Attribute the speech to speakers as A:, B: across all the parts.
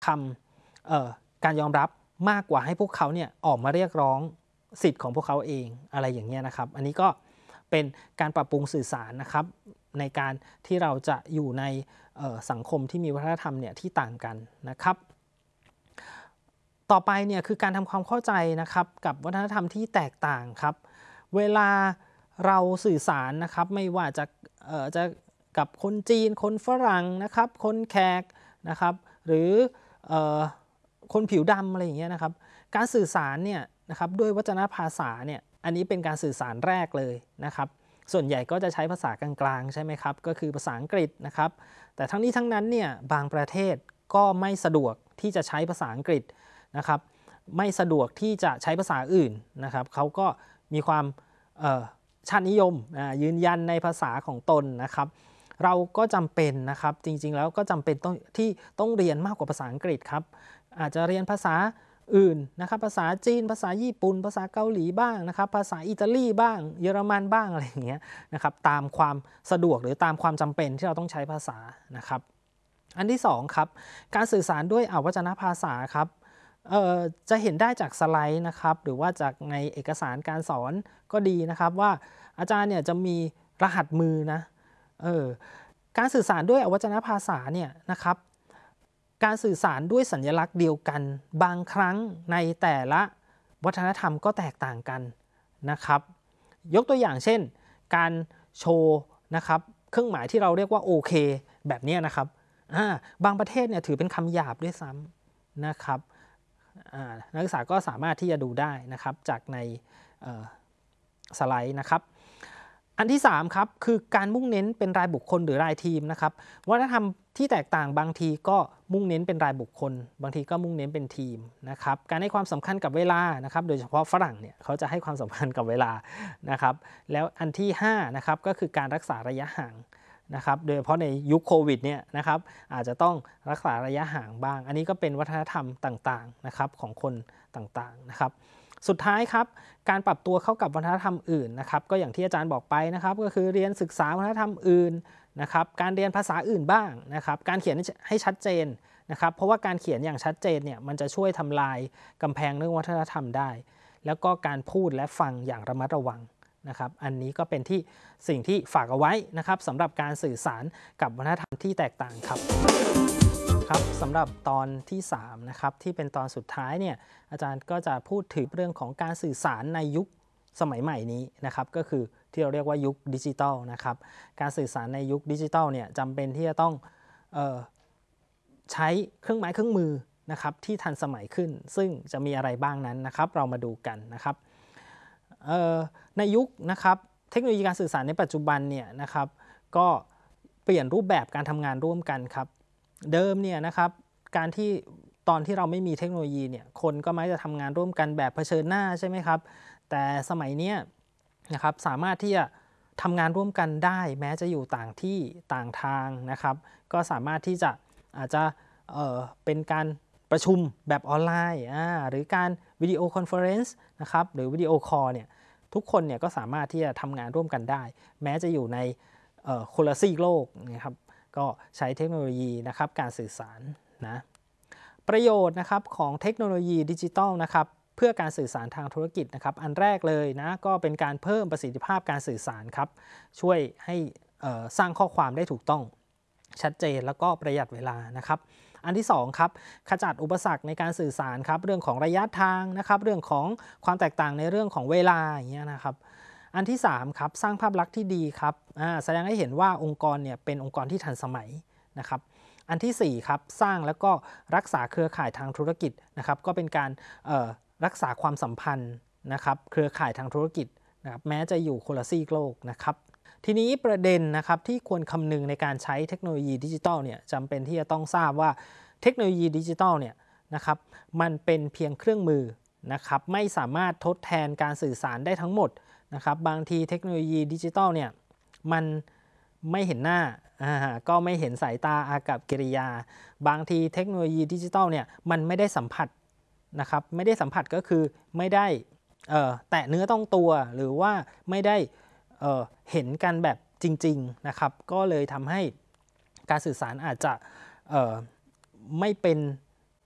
A: คำการยอมรับมากกว่าให้พวกเขาเนี่ยออกมาเรียกร้องสิทธิ์ของพวกเขาเองอะไรอย่างเงี้ยนะครับอันนี้ก็เป็นการปรับปรุงสื่อสารนะครับในการที่เราจะอยู่ในสังคมที่มีวัฒนธรรมเนี่ยที่ต่างกันนะครับต่อไปเนี่ยคือการทำความเข้าใจนะครับกับวัฒนธรรมที่แตกต่างครับเวลาเราสื่อสารนะครับไม่ว่าจะกับคนจีนคนฝรั่งนะครับคนแขกนะครับหรือเอ่อคนผิวดำอะไรอย่างเงี้ยนะครับการสื่อสารเนี่ยนะครับด้วยวจนภาษาเนี่ยอันนี้เป็นการสื่อสารแรกเลยนะครับส่วนใหญ่ก็จะใช้ภาษากลางๆใช่ไหมครับก็คือภาษาอังกฤษนะครับแต่ทั้งนี้ทั้งนั้นเนี่ยบางประเทศก็ไม่สะดวกที่จะใช้ภาษาอังกฤษนะครับไม่สะดวกที่จะใช้ภาษาอื่นนะครับเขาก็มีความชาตินิยมยืนยันในภาษาของตนนะครับเราก็จำเป็นนะครับจริงๆแล้วก็จำเป็นต้องเรียนมากกว่าภาษาอังกฤษครับอาจจะเรียนภาษาอื่นนะครับภาษาจีนภาษาญี่ปุ่นภาษาเกาหลีบ้างนะครับภาษาอิตาลีบ้างเยอรมันบ้างอะไรอย่างเงี้ยนะครับตามความสะดวกหรือตามความจำเป็นที่เราต้องใช้ภาษานะครับอันที่2ครับการสื่อสารด้วยอวัจนภาษาครับจะเห็นได้จากสไลด์นะครับหรือว่าจากในเอกสารการสอนก็ดีนะครับว่าอาจารย์เนี่ยจะมีรหัสมือนะการสื่อสารด้วยอวัจนภาษาเนี่ยนะครับการสื่อสารด้วยสัญลักษณ์เดียวกันบางครั้งในแต่ละวัฒนธรรมก็แตกต่างกันนะครับยกตัวอย่างเช่นการโชว์นะครับเครื่องหมายที่เราเรียกว่าโอเคแบบนี้นะครับบางประเทศเนี่ยถือเป็นคำหยาบด้วยซ้ำนะครับนักศึกษาก็สามารถที่จะดูได้นะครับจากในสไลด์นะครับอันที่3ครับคือการมุ่งเน้นเป็นรายบุคคลหรือรายทีมนะครับวัฒนธรรมที่แตกต่างบางทีก็มุ่งเน้นเป็นรายบุคคลบางทีก็มุ่งเน้นเป็นทีมนะครับการให้ความสำคัญกับเวลานะครับโดยเฉพาะฝรั่งเนี่ยเขาจะให้ความสำคัญกับเวลานะครับแล้วอันที่5นะครับก็คือการรักษาระยะห่างนะครับโดยเฉพาะในยุคโควิดเนี่ยนะครับอาจจะต้องรักษาระยะห่างบ้างอันนี้ก็เป็นวัฒนธรรมต่างๆนะครับของคนต่างๆนะครับสุดท้ายครับการปรับตัวเข้ากับวัฒนธรรมอื่นนะครับก็อย่างที่อาจารย์บอกไปนะครับก็คือเรียนศึกษาวัฒนธรรมอื่นนะครับการเรียนภาษาอื่นบ้างนะครับการเขียนให้ชัดเจนนะครับเพราะว่าการเขียนอย่างชัดเจนเนี่ยมันจะช่วยทำลายกำแพงเรื่องวัฒนธรรมได้แล้วก็การพูดและฟังอย่างระมัดระวังนะครับอันนี้ก็เป็นสิ่งที่ฝากเอาไว้นะครับสำหรับการสื่อสารกับวัฒนธรรมที่แตกต่างครับสำหรับตอนที่3นะครับที่เป็นตอนสุดท้ายเนี่ยอาจารย์ก็จะพูดถึงเรื่องของการสื่อสารในยุคสมัยใหม่นี้นะครับก็คือที่เราเรียกว่ายุคดิจิทัลนะครับการสื่อสารในยุคดิจิทัลเนี่ยจำเป็นที่จะต้องใช้เครื่องไม้เครื่องมือนะครับที่ทันสมัยขึ้นซึ่งจะมีอะไรบ้างนั้นนะครับเรามาดูกันนะครับในยุคนะครับเทคโนโลยีการสื่อสารในปัจจุบันเนี่ยนะครับก็เปลี่ยนรูปแบบการทำงานร่วมกันครับเดิมเนี่ยนะครับการที่ตอนที่เราไม่มีเทคโนโลยีเนี่ยคนก็มักจะทำงานร่วมกันแบบเผชิญหน้าใช่ไหมครับแต่สมัยนี้นะครับสามารถที่จะทำงานร่วมกันได้แม้จะอยู่ต่างที่ต่างทางนะครับก็สามารถที่จะอาจจะเป็นการประชุมแบบออนไลน์หรือการวิดีโอคอนเฟอเรนซ์นะครับหรือวิดีโอคอลเนี่ยทุกคนเนี่ยก็สามารถที่จะทำงานร่วมกันได้แม้จะอยู่ในคนละซีกโลกนะครับก็ใช้เทคโนโลยีนะครับการสื่อสารนะประโยชน์นะครับของเทคโนโลยีดิจิทัลนะครับเพื่อการสื่อสารทางธุรกิจนะครับอันแรกเลยนะก็เป็นการเพิ่มประสิทธิภาพการสื่อสารครับช่วยให้สร้างข้อความได้ถูกต้องชัดเจนแล้วก็ประหยัดเวลานะครับอันที่2ครับขจัดอุปสรรคในการสื่อสารครับเรื่องของระยะทางนะครับเรื่องของความแตกต่างในเรื่องของเวลาอย่างเงี้ยนะครับอันที่3ครับสร้างภาพลักษณ์ที่ดีครับแสดงให้เห็นว่าองค์กรเนี่ยเป็นองค์กรที่ทันสมัยนะครับอันที่4ครับสร้างแล้วก็รักษาเครือข่ายทางธุรกิจนะครับก็เป็นการรักษาความสัมพันธ์นะครับเครือข่ายทางธุรกิจนะครับแม้จะอยู่คนละซีกโลกนะครับทีนี้ประเด็นนะครับที่ควรคำนึงในการใช้เทคโนโลยีดิจิทัลเนี่ยจำเป็นที่จะต้องทราบว่าเทคโนโลยีดิจิทัลเนี่ยนะครับมันเป็นเพียงเครื่องมือนะครับไม่สามารถทดแทนการสื่อสารได้ทั้งหมดนะครับบางทีเทคโนโลยีดิจิทัลเนี่ยมันไม่เห็นหน้าก็ไม่เห็นสายตาอากัปกิริยาบางทีเทคโนโลยีดิจิทัลเนี่ยมันไม่ได้สัมผัสนะครับไม่ได้สัมผัสก็คือไม่ได้แตะเนื้อต้องตัวหรือว่าไม่ได้เห็นกันแบบจริงๆนะครับก็เลยทำให้การสื่อสารอาจจะไม่เป็น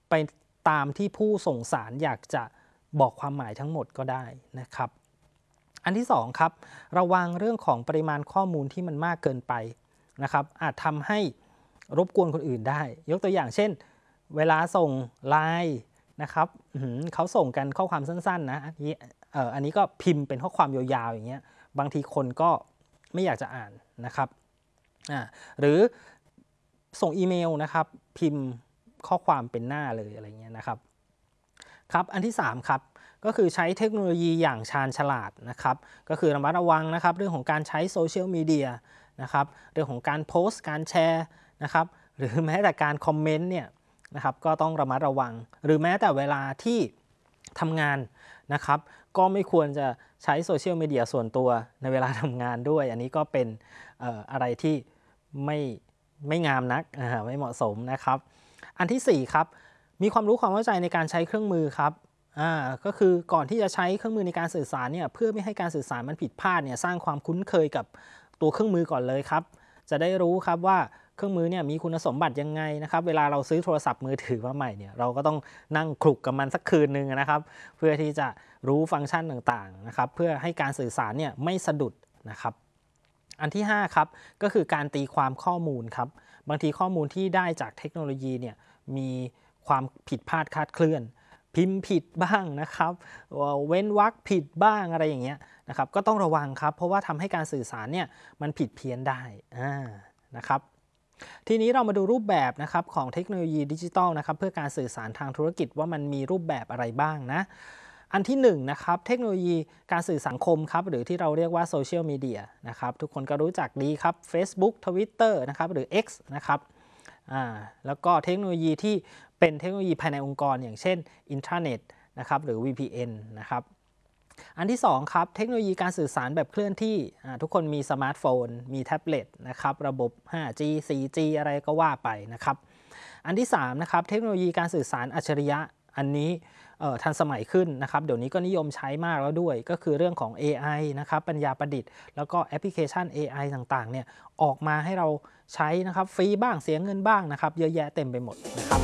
A: ไปตามที่ผู้ส่งสารอยากจะบอกความหมายทั้งหมดก็ได้นะครับอันที่2ครับระวังเรื่องของปริมาณข้อมูลที่มันมากเกินไปนะครับอาจทำให้รบกวนคนอื่นได้ยกตัวอย่างเช่นเวลาส่งไลน์นะครับเขาส่งกันข้อความสั้นๆนะอันนี้ก็พิมพ์เป็นข้อความยาวๆอย่างเงี้ยบางทีคนก็ไม่อยากจะอ่านนะครับหรือส่งอีเมลนะครับพิมพ์ข้อความเป็นหน้าเลยอะไรเงี้ยนะครับอันที่3ครับก็คือใช้เทคโนโลยีอย่างชาญฉลาดนะครับก็คือระมัดระวังนะครับเรื่องของการใช้โซเชียลมีเดียนะครับเรื่องของการโพสต์การแชร์นะครับหรือแม้แต่การคอมเมนต์เนี่ยนะครับก็ต้องระมัดระวังหรือแม้แต่เวลาที่ทำงานนะครับก็ไม่ควรจะใช้โซเชียลมีเดียส่วนตัวในเวลาทำงานด้วยอันนี้ก็เป็นอะไรที่ไม่งามนักไม่เหมาะสมนะครับอันที่4ครับมีความรู้ความเข้าใจในการใช้เครื่องมือครับก็คือก่อนที่จะใช้เครื่องมือในการสื่อสารเนี่ยเพื่อไม่ให้การสื่อสารมันผิดพลาดเนี่ยสร้างความคุ้นเคยกับตัวเครื่องมือก่อนเลยครับจะได้รู้ครับว่าเครื่องมือเนี่ยมีคุณสมบัติยังไงนะครับเวลาเราซื้อโทรศัพท์มือถือมาใหม่เนี่ยเราก็ต้องนั่งคลุกกับมันสักคืนนึงนะครับเพื่อที่จะรู้ฟังก์ชันต่างๆนะครับเพื่อให้การสื่อสารเนี่ยไม่สะดุดนะครับอันที่5ครับก็คือการตีความข้อมูลครับบางทีข้อมูลที่ได้จากเทคโนโลยีเนี่ยมีความผิดพลาดคลาดเคลื่อนพิมพ์ผิดบ้างนะครับเว้นวรรคผิดบ้างอะไรอย่างเงี้ยนะครับก็ต้องระวังครับเพราะว่าทำให้การสื่อสารเนี่ยมันผิดเพี้ยนได้นะครับทีนี้เรามาดูรูปแบบนะครับของเทคโนโลยีดิจิทัลนะครับเพื่อการสื่อสารทางธุรกิจว่ามันมีรูปแบบอะไรบ้างนะอันที่1นะครับเทคโนโลยีการสื่อสังคมครับหรือที่เราเรียกว่าโซเชียลมีเดียนะครับทุกคนก็รู้จักดีครับ Facebook Twitter นะครับหรือ X นะครับแล้วก็เทคโนโลยีที่เป็นเทคโนโลยีภายในองค์กรอย่างเช่นอินทราเน็ตนะครับหรือ VPN นะครับอันที่2ครับเทคโนโลยีการสื่อสารแบบเคลื่อนที่ทุกคนมีสมาร์ทโฟนมีแท็บเล็ตนะครับระบบ 5G 4G อะไรก็ว่าไปนะครับอันที่3นะครับเทคโนโลยีการสื่อสารอัจฉริยะอันนี้ทันสมัยขึ้นนะครับเดี๋ยวนี้ก็นิยมใช้มากแล้วด้วยก็คือเรื่องของ AI นะครับปัญญาประดิษฐ์แล้วก็แอปพลิเคชัน AI ต่างๆเนี่ยออกมาให้เราใช้นะครับฟรีบ้างเสียเงินบ้างนะครับเยอะแยะเต็มไปหมดนะครับ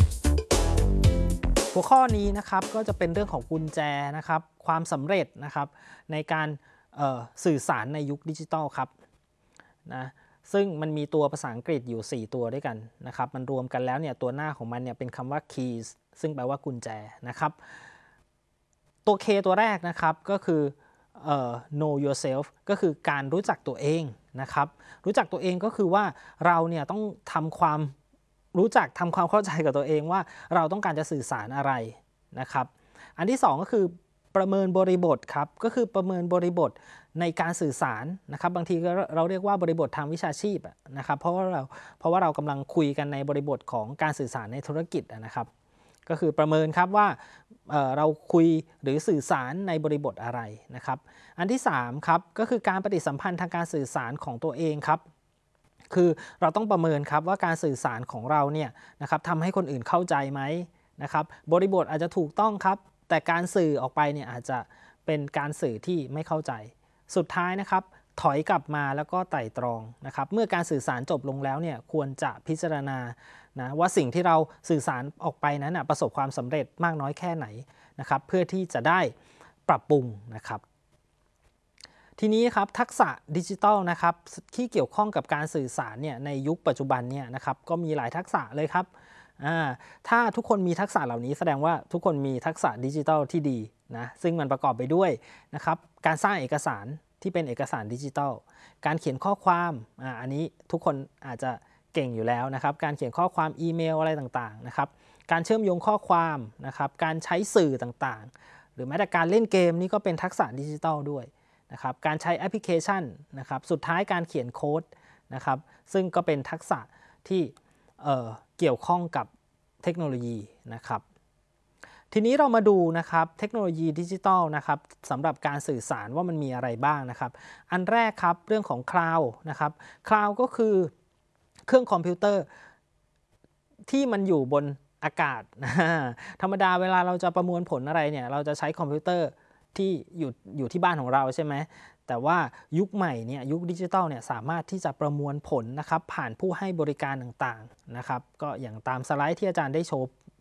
A: หัวข้อนี้นะครับก็จะเป็นเรื่องของกุญแจนะครับความสำเร็จนะครับในการสื่อสารในยุคดิจิทัลครับนะซึ่งมันมีตัวภาษาอังกฤษอยู่4ตัวด้วยกันนะครับมันรวมกันแล้วเนี่ยตัวหน้าของมันเนี่ยเป็นคำว่า keys ซึ่งแปลว่ากุญแจนะครับตัว K ตัวแรกนะครับก็คือknow yourself ก็คือการรู้จักตัวเองนะครับรู้จักตัวเองก็คือว่าเราเนี่ยต้องทำความเข้าใจกับตัวเองว่าเราต้องการจะสื่อสารอะไรนะครับอันที่2ก็คือประเมินบริบทครับก็คือประเมินบริบทในการสื่อสารนะครับบางทีเราเรียกว่าบริบททางวิชาชีพนะครับเพราะว่าเรากำลังคุยกันในบริบทของการสื่อสารในธุรกิจนะครับก็คือประเมินครับว่าเราคุยหรือสื่อสารในบริบทอะไรนะครับอันที่3ครับก็คือการปฏิสัมพันธ์ทางการสื่อสารของตัวเองครับคือเราต้องประเมินครับว่าการสื่อสารของเราเนี่ยนะครับทำให้คนอื่นเข้าใจไหมนะครับบริบทอาจจะถูกต้องครับแต่การสื่อออกไปเนี่ยอาจจะเป็นการสื่อที่ไม่เข้าใจสุดท้ายนะครับถอยกลับมาแล้วก็ไตร่ตรองนะครับเมื่อการสื่อสารจบลงแล้วเนี่ยควรจะพิจารณานะว่าสิ่งที่เราสื่อสารออกไปนั้นประสบความสำเร็จมากน้อยแค่ไหนนะครับเพื่อที่จะได้ปรับปรุงนะครับทีนี้ครับทักษะดิจิทัลนะครับที่เกี่ยวข้องกับการสื่อสารเนี่ยในยุคปัจจุบันเนี่ยนะครับก็มีหลายทักษะเลยครับถ้าทุกคนมีทักษะเหล่านี้แสดงว่าทุกคนมีทักษะดิจิทัลที่ดีนะซึ่งมันประกอบไปด้วยนะครับการสร้างเอกสารที่เป็นเอกสารดิจิทัลการเขียนข้อความอันนี้ทุกคนอาจจะเก่งอยู่แล้วนะครับการเขียนข้อความอีเมลอะไรต่างๆนะครับการเชื่อมโยงข้อความนะครับการใช้สื่อต่างๆหรือแม้แต่การเล่นเกมนี่ก็เป็นทักษะดิจิทัลด้วยนะครับการใช้แอปพลิเคชันนะครับสุดท้ายการเขียนโค้ดนะครับซึ่งก็เป็นทักษะที่เกี่ยวข้องกับเทคโนโลยีนะครับทีนี้เรามาดูนะครับเทคโนโลยีดิจิทัลนะครับสำหรับการสื่อสารว่ามันมีอะไรบ้างนะครับอันแรกครับเรื่องของคลาวด์นะครับคลาวด์ก็คือเครื่องคอมพิวเตอร์ที่มันอยู่บนอากาศธรรมดาเวลาเราจะประมวลผลอะไรเนี่ยเราจะใช้คอมพิวเตอร์ที่อยู่ที่บ้านของเราใช่ไหมแต่ว่ายุคใหม่เนี่ยยุคดิจิทัลเนี่ยสามารถที่จะประมวลผลนะครับผ่านผู้ให้บริการต่างๆนะครับก็อย่างตามสไลด์ที่อาจารย์ได้โชว์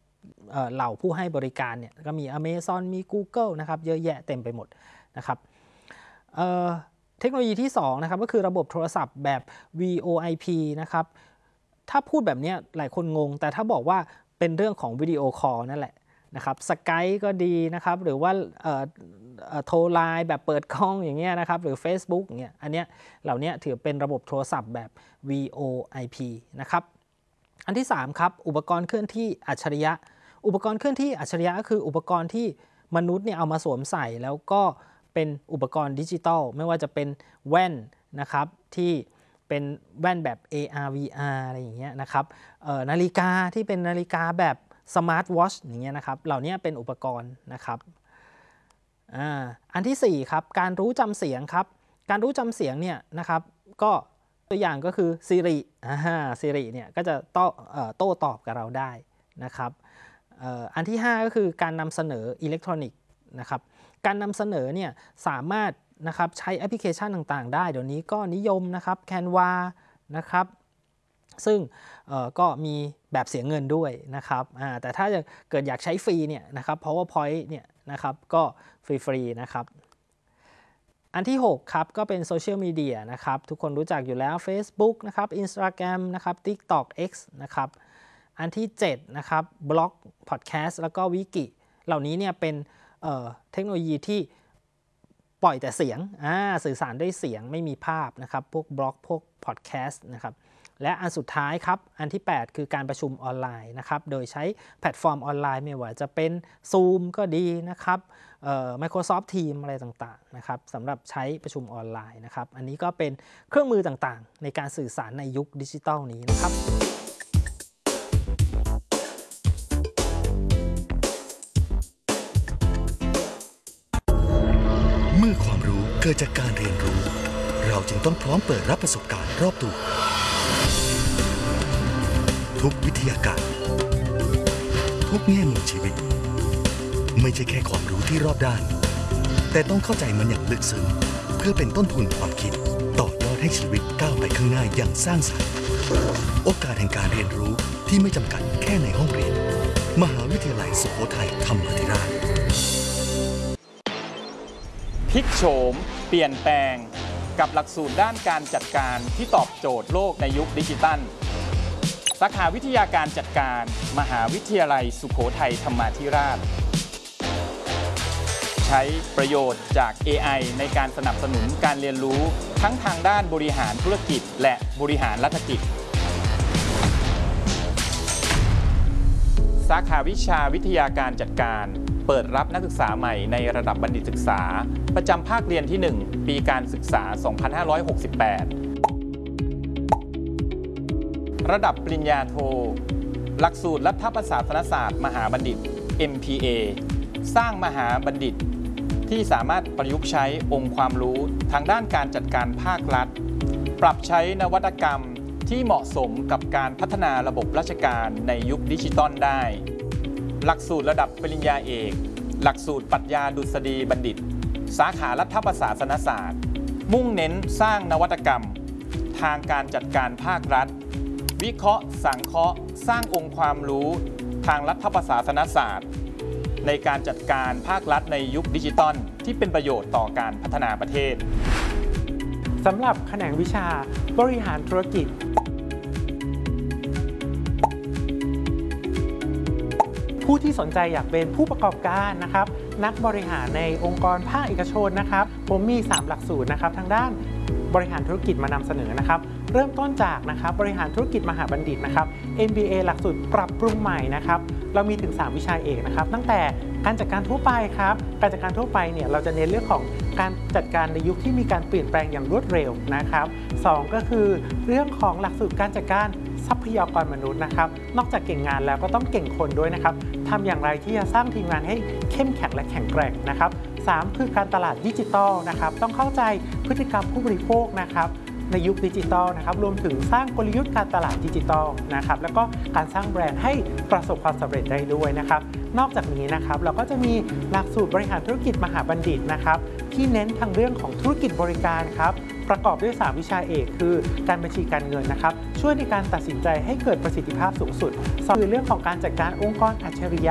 A: เหล่าผู้ให้บริการเนี่ยก็มี Amazon มี Google นะครับเยอะแยะเต็มไปหมดนะครับเทคโนโลยีที่2นะครับก็คือระบบโทรศัพท์แบบ VoIP นะครับถ้าพูดแบบนี้หลายคนงงแต่ถ้าบอกว่าเป็นเรื่องของวิดีโอคอลนั่นแหละนะครับ Skype ก็ดีนะครับหรือว่าโทรไลน์แบบเปิดกล้องอย่างเงี้ยนะครับหรือ Facebook อย่างเงี้ยอันเนี้ยเหล่านี้ถือเป็นระบบโทรศัพท์แบบ VoIP นะครับอันที่3ครับอุปกรณ์เคลื่อนที่อัจฉริยะอุปกรณ์เคลื่อนที่อัจฉริยะก็คืออุปกรณ์ที่มนุษย์เนี่ยเอามาสวมใส่แล้วก็เป็นอุปกรณ์ดิจิทัลไม่ว่าจะเป็นแว่นนะครับที่เป็นแว่นแบบ AR VR อะไรอย่างเงี้ยนะครับนาฬิกาที่เป็นนาฬิกาแบบสมาร์ทวอชอย่างเงี้ยนะครับเหล่านี้เป็นอุปกรณ์นะครับอันที่4ครับการรู้จำเสียงครับการรู้จำเสียงเนี่ยนะครับก็ตัวอย่างก็คือ Siri Siri เนี่ยก็จะโต้ตอบกับเราได้นะครับอันที่5ก็คือการนำเสนออิเล็กทรอนิกส์นะครับการนำเสนอเนี่ยสามารถนะครับใช้แอปพลิเคชันต่างๆได้เดี๋ยวนี้ก็นิยมนะครับ Canva นะครับซึ่งก็มีแบบเสียเงินด้วยนะครับแต่ถ้าเกิดอยากใช้ฟรีเนี่ยนะครับ PowerPoint เนี่ยนะครับก็ฟรีๆนะครับอันที่6ครับก็เป็นโซเชียลมีเดียนะครับทุกคนรู้จักอยู่แล้ว Facebook นะครับ Instagram นะครับ TikTok X นะครับอันที่7นะครับบล็อกพอดแคสต์แล้วก็วิกิเหล่านี้เนี่ยเป็นเทคโนโลยีที่ปล่อยแต่เสียงสื่อสารด้วยเสียงไม่มีภาพนะครับพวกบล็อกพวกพอดแคสต์นะครับและอันสุดท้ายครับอันที่8คือการประชุมออนไลน์นะครับโดยใช้แพลตฟอร์มออนไลน์ไม่ว่าจะเป็น Zoom ก็ดีนะครับMicrosoft Teams อะไรต่างๆนะครับสำหรับใช้ประชุมออนไลน์นะครับอันนี้ก็เป็นเครื่องมือต่างๆในการสื่อสารในยุคดิจิทัลนี้นะครับ
B: เมื่อความรู้เกิดจากการเรียนรู้เราจึงต้องพร้อมเปิดรับประสบการณ์รอบตัวทุกวิทยาการทุกแง่มุมชีวิตไม่ใช่แค่ความรู้ที่รอบด้านแต่ต้องเข้าใจมันอย่างลึกซึ้งเพื่อเป็นต้นทุนความคิดต่อยอดให้ชีวิตก้าวไปข้างหน้าอย่างสร้างสรรค์โอกาสแห่งการเรียนรู้ที่ไม่จำกัดแค่ในห้องเรียนมหาวิทยาลัยสุโขทัยธรรมาธิราช
C: พลิกโฉมเปลี่ยนแปลงกับหลักสูตรด้านการจัดการที่ตอบโจทย์โลกในยุคดิจิทัลสาขาวิทยาการจัดการมหาวิทยาลัยสุโขทัยธรรมาธิราชใช้ประโยชน์จาก AI ในการสนับสนุนการเรียนรู้ทั้งทางด้านบริหารธุรกิจและบริหารรัฐกิจสาขาวิชาวิทยาการจัดการเปิดรับนักศึกษาใหม่ในระดับบัณฑิตศึกษาประจำภาคเรียนที่ 1 ปีการศึกษา 2568 ระดับปริญญาโทหลักสูตรรัฐประศาสนศาสตร์มหาบัณฑิต MPA สร้างมหาบัณฑิตที่สามารถประยุกต์ใช้องค์ความรู้ทางด้านการจัดการภาครัฐปรับใช้นวัตกรรมที่เหมาะสมกับการพัฒนาระบบราชการในยุคดิจิตอลได้หลักสูตรระดับปริญญาเอกหลักสูตรปรัชญาดุษฎีบัณฑิตสาขารัฐประศาสนศาสตร์มุ่งเน้นสร้างนวัตกรรมทางการจัดการภาครัฐวิเคราะห์สังเคราะห์สร้างองค์ความรู้ทางรัฐประศาสนศาสตร์ในการจัดการภาครัฐในยุคดิจิตอลที่เป็นประโยชน์ต่อการพัฒนาประเทศ
D: สำหรับแขนงวิชาบริหารธุรกิจผู้ที่สนใจอยากเป็นผู้ประกอบการนะครับนักบริหารในองค์กรภาคเอกชนนะครับผมมี3หลักสูตรนะครับทางด้านบริหารธุรกิจมานำเสนอนะครับเริ่มต้นจากนะครับบริหารธุรกิจมหาบัณฑิตนะครับ MBA หลักสูตรปรับปรุงใหม่นะครับเรามีถึง3วิชาเอกนะครับตั้งแต่การจัดการทั่วไปครับการจัดการทั่วไปเนี่ยเราจะเน้นเรื่องของการจัดการในยุคที่มีการเปลี่ยนแปลงอย่างรวดเร็วนะครับ2ก็คือเรื่องของหลักสูตรการจัดการทรัพยากรมนุษย์นะครับนอกจากเก่งงานแล้วก็ต้องเก่งคนด้วยนะครับทำอย่างไรที่จะสร้างทีมงานให้เข้มแข็งและแข็งแกร่งนะครับ3คือการตลาดดิจิทัลนะครับต้องเข้าใจพฤติกรรมผู้บริโภคนะครับในยุคดิจิทัลนะครับรวมถึงสร้างกลยุทธ์การตลาดดิจิทัลนะครับแล้วก็การสร้างแบรนด์ให้ประสบความสำเร็จได้ด้วยนะครับนอกจากนี้นะครับเราก็จะมีหลักสูตรบริหารธุรกิจมหาบัณฑิตนะครับที่เน้นทางเรื่องของธุรกิจบริการครับประกอบด้วย3วิชาเอกคือการบัญชีการเงินนะครับช่วยในการตัดสินใจให้เกิดประสิทธิภาพสูงสุดคือเรื่องของการจัดการองค์กรอัจฉริยะ